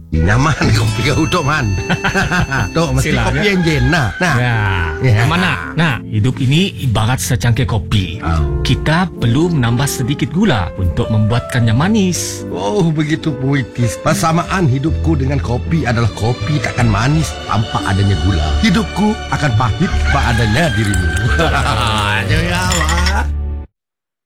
Nyaman kopi kau Tok Man. Tok mesti Silakan. kopi yang jenak. Nah. Ya, mana? Nah, hidup ini ibarat secangkir kopi. Kita perlu menambah sedikit gula untuk membuatkannya manis. Oh, begitu puitis. Persamaan hidupku dengan kopi adalah kopi takkan manis tanpa adanya gula. Hidupku akan pahit tanpa adanya dirimu. Ya, Wak.